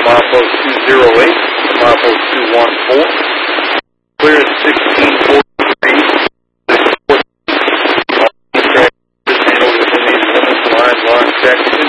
milepost 208, milepost 214. Clear at 1643. Handled within these limits, line check.